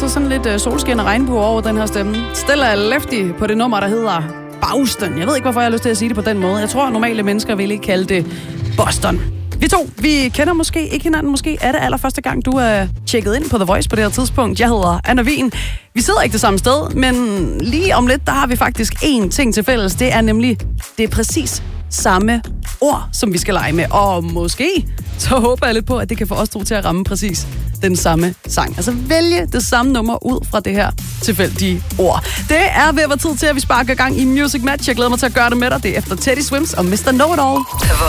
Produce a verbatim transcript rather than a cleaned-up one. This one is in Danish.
sådan lidt uh, solskin og regnbue over den her stemme. Stella Lefty på det nummer, der hedder Boston. Jeg ved ikke, hvorfor jeg har lyst til at sige det på den måde. Jeg tror, at normale mennesker vil ikke kalde det Boston. Vi to, vi kender måske ikke hinanden. Måske er det allerførste gang, du er tjekket ind på The Voice på det her tidspunkt. Jeg hedder Anna Wien. Vi sidder ikke det samme sted, men lige om lidt, der har vi faktisk én ting til fælles. Det er nemlig, det er præcis samme ord, som vi skal lege med. Og måske, så håber jeg lidt på, at det kan få os to til at ramme præcis den samme sang. Altså vælge det samme nummer ud fra det her tilfældige ord. Det er ved at være tid til, at vi sparker gang i Music Match. Jeg glæder mig til at gøre det med dig. Det er efter Teddy Swims og mister Know It All.